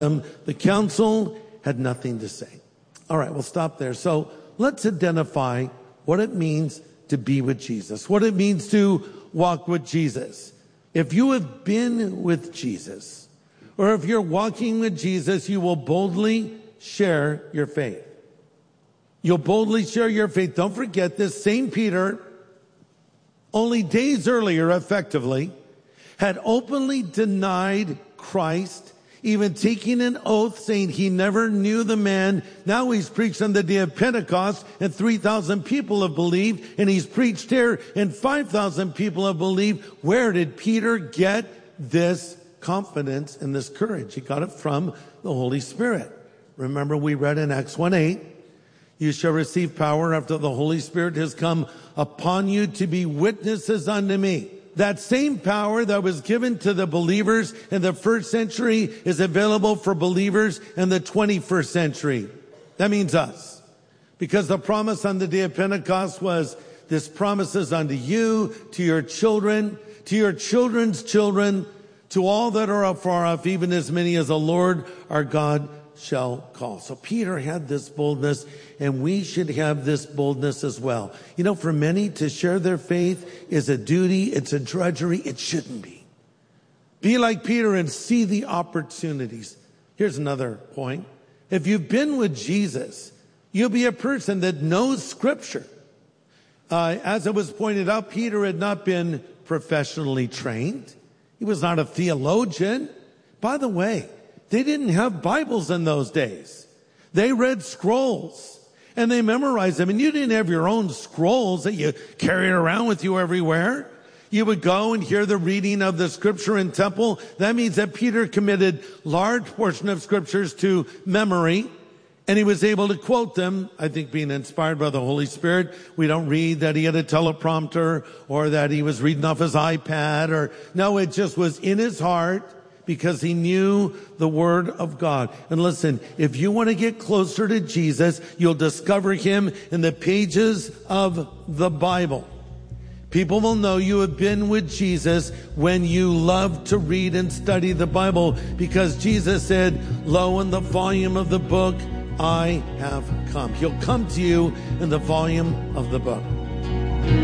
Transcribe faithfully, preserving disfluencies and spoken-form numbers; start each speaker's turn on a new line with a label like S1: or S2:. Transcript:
S1: Um, the council had nothing to say. All right, we'll stop there. So let's identify what it means to be with Jesus, what it means to walk with Jesus. If you have been with Jesus, or if you're walking with Jesus, you will boldly share your faith. You'll boldly share your faith. Don't forget this. Saint Peter, only days earlier, effectively, had openly denied Christ, even taking an oath saying he never knew the man. Now he's preached on the day of Pentecost and three thousand people have believed, and he's preached here and five thousand people have believed. Where did Peter get this confidence and this courage? He got it from the Holy Spirit. Remember, we read in Acts one eight, you shall receive power after the Holy Spirit has come upon you to be witnesses unto me. That same power that was given to the believers in the first century is available for believers in the twenty-first century. That means us. Because the promise on the day of Pentecost was, this promises unto you, to your children, to your children's children, to all that are afar off, even as many as the Lord our God shall call. So Peter had this boldness, and we should have this boldness as well. You know, for many, to share their faith is a duty, it's a drudgery. It shouldn't be. Be like Peter and see the opportunities. Here's another point. If you've been with Jesus, you'll be a person that knows Scripture. Uh, as it was pointed out, Peter had not been professionally trained. He was not a theologian. By the way, they didn't have Bibles in those days. They read scrolls and they memorized them. And you didn't have your own scrolls that you carried around with you everywhere. You would go and hear the reading of the Scripture in temple. That means that Peter committed large portion of Scriptures to memory, and he was able to quote them, I think being inspired by the Holy Spirit. We don't read that he had a teleprompter or that he was reading off his iPad, or no, it just was in his heart, because he knew the Word of God. And listen, if you want to get closer to Jesus, you'll discover him in the pages of the Bible. People will know you have been with Jesus when you love to read and study the Bible, because Jesus said, lo, in the volume of the book, I have come. He'll come to you in the volume of the book.